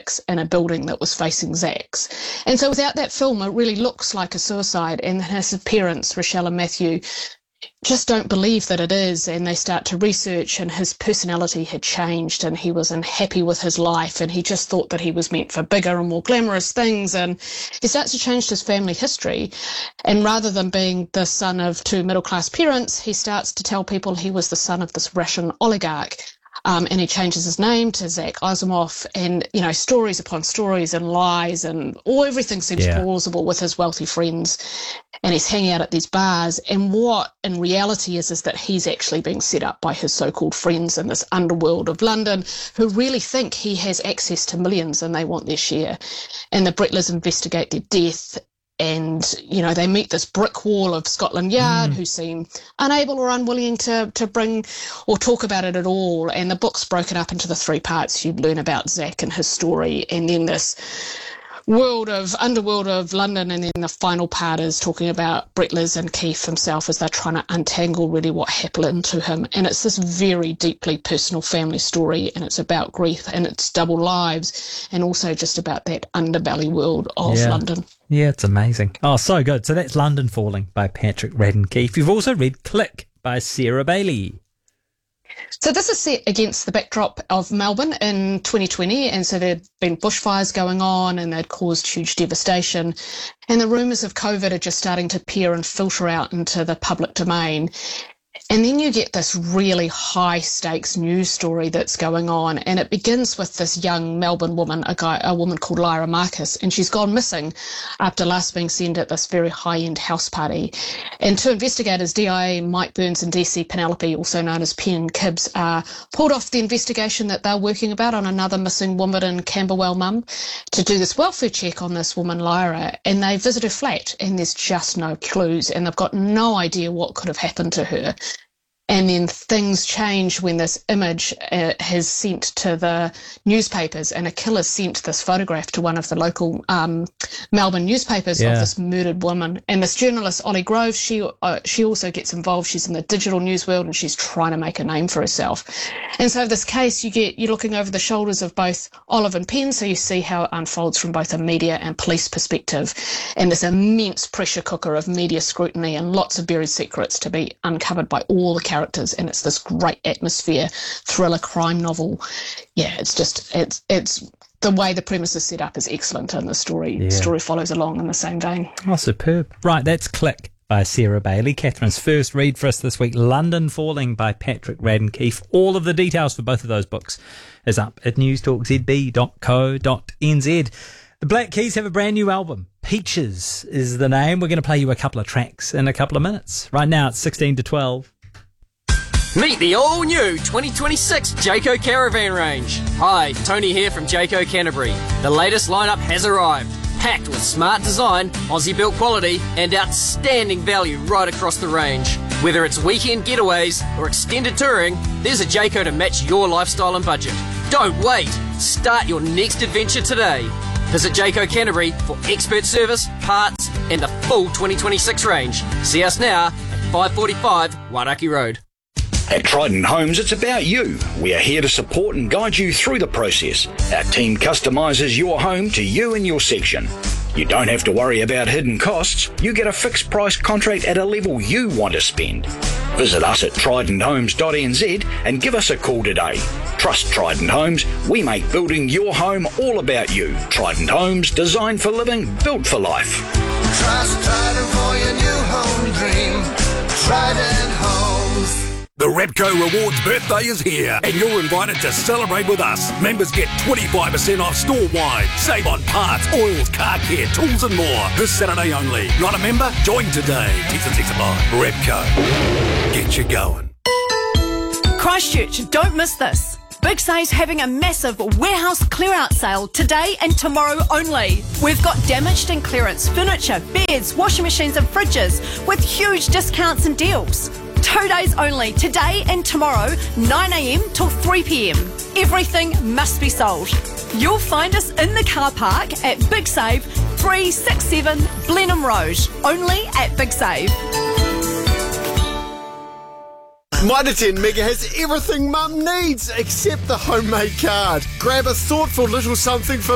1986 in a building that was facing Zach's. And so without that film, it really looks like a suicide, and his parents, Rochelle and Matthew, just don't believe that it is, and they start to research, and his personality had changed and he was unhappy with his life, and he just thought that he was meant for bigger and more glamorous things, and he starts to change his family history, and rather than being the son of two middle-class parents, he starts to tell people he was the son of this Russian oligarch. And he changes his name to Zach Asimov, and, you know, stories upon stories and lies and everything seems plausible with his wealthy friends. And he's hanging out at these bars. And what in reality is that he's actually being set up by his so-called friends in this underworld of London who really think he has access to millions and they want their share. And the Brettlers investigate their death. And, you know, they meet this brick wall of Scotland Yard who seem unable or unwilling to bring or talk about it at all. And the book's broken up into the three parts. You learn about Zach and his story, and then this underworld of London, and then the final part is talking about Brettlers and Keith himself as they're trying to untangle really what happened to him. And it's this very deeply personal family story, and it's about grief and its double lives, and also just about that underbelly world of London. Yeah, it's amazing. Oh, so good. So that's London Falling by Patrick Radden Keefe. You've also read Click by Sarah Bailey. So this is set against the backdrop of Melbourne in 2020, and so there'd been bushfires going on and they'd caused huge devastation, and the rumours of COVID are just starting to peer and filter out into the public domain. And then you get this really high-stakes news story that's going on, and it begins with this young Melbourne woman, a woman called Lyra Marcus, and she's gone missing after last being seen at this very high-end house party. And two investigators, DIA Mike Burns and DC Penelope, also known as Penn and Kibbs, pulled off the investigation that they're working about on another missing woman in Camberwell mum to do this welfare check on this woman, Lyra, and they visit her flat, and there's just no clues, and they've got no idea what could have happened to her. And then things change when this image is sent to the newspapers, and a killer sent this photograph to one of the local Melbourne newspapers of this murdered woman. And this journalist, Ollie Grove, she also gets involved. She's in the digital news world, and she's trying to make a name for herself. And so this case, you're looking over the shoulders of both Olive and Penn, so you see how it unfolds from both a media and police perspective, and this immense pressure cooker of media scrutiny and lots of buried secrets to be uncovered by all the characters. And it's this great atmosphere, thriller crime novel. Yeah, it's the way the premise is set up is excellent, and the story follows along in the same vein. Oh, superb. Right, that's Click by Sarah Bailey. Catherine's first read for us this week, London Falling by Patrick Radden Keefe. All of the details for both of those books is up at newstalkzb.co.nz. The Black Keys have a brand new album. Peaches is the name. We're going to play you a couple of tracks in a couple of minutes. Right now it's 16 to 12. Meet the all-new 2026 Jayco Caravan range. Hi, Tony here from Jayco Canterbury. The latest lineup has arrived, packed with smart design, Aussie-built quality and outstanding value right across the range. Whether it's weekend getaways or extended touring, there's a Jayco to match your lifestyle and budget. Don't wait. Start your next adventure today. Visit Jayco Canterbury for expert service, parts and the full 2026 range. See us now at 545 Wairaki Road. At Trident Homes, it's about you. We are here to support and guide you through the process. Our team customises your home to you and your section. You don't have to worry about hidden costs. You get a fixed price contract at a level you want to spend. Visit us at tridenthomes.nz and give us a call today. Trust Trident Homes. We make building your home all about you. Trident Homes, designed for living, built for life. Trust Trident for your new home dream. Trident Homes. The Repco Rewards birthday is here, and you're invited to celebrate with us. Members get 25% off store-wide. Save on parts, oils, car care, tools and more. This Saturday only. Not a member? Join today. T&Cs apply. Repco. Get you going. Christchurch, don't miss this. Big Save's having a massive warehouse clear-out sale today and tomorrow only. We've got damaged and clearance furniture, beds, washing machines and fridges with huge discounts and deals. 2 days only, today and tomorrow, 9am till 3pm. Everything must be sold. You'll find us in the car park at Big Save, 367 Blenheim Road, only at Big Save. Mitre 10 Mega has everything Mum needs except the homemade card. Grab a thoughtful little something for